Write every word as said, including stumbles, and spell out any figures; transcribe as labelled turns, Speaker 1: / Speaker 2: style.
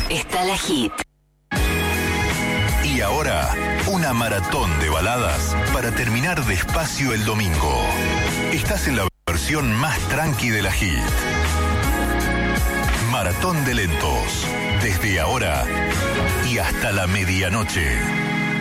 Speaker 1: está la hit.
Speaker 2: Y ahora, una maratón de baladas para terminar despacio el domingo. Estás en la versión más tranqui de la hit. Maratón de lentos. Desde ahora y hasta la medianoche.